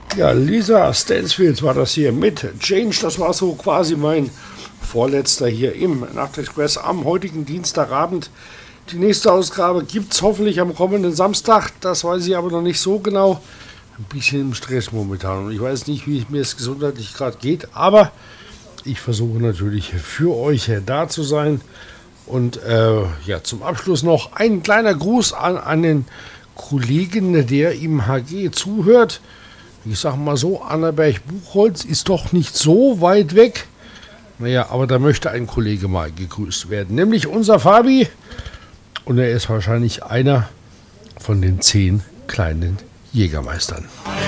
Ja, Lisa Stansfield war das hier mit Change. Das war so quasi mein vorletzter hier im Nachtexpress am heutigen Dienstagabend. Die nächste Ausgabe gibt es hoffentlich am kommenden Samstag. Das weiß ich aber noch nicht so genau. Ein bisschen im Stress momentan. Und ich weiß nicht, wie mir es gesundheitlich gerade geht. Aber ich versuche natürlich für euch da zu sein. Und ja, zum Abschluss noch ein kleiner Gruß an einen Kollegen, der im HG zuhört. Ich sage mal so, Annaberg-Buchholz ist doch nicht so weit weg. Naja, aber da möchte ein Kollege mal gegrüßt werden. Nämlich unser Fabi. Und er ist wahrscheinlich einer von den 10 kleinen Jägermeistern.